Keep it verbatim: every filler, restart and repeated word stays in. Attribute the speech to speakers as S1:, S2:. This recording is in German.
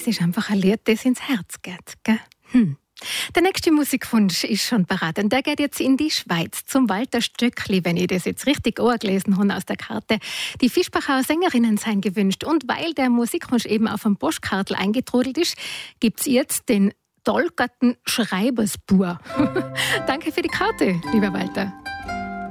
S1: Das ist einfach ein Lied, das ins Herz geht. Gell? Hm. Der nächste Musikwunsch ist schon parat. Und der geht jetzt in die Schweiz, zum Walter Stöckli, wenn ich das jetzt richtig angelesen habe aus der Karte. Die Fischbachauer Sängerinnen seien gewünscht. Und weil der Musikwunsch eben auf dem Postkartel eingetrudelt ist, gibt es jetzt den Dolgarten Schreibersbur. Danke für die Karte, lieber Walter.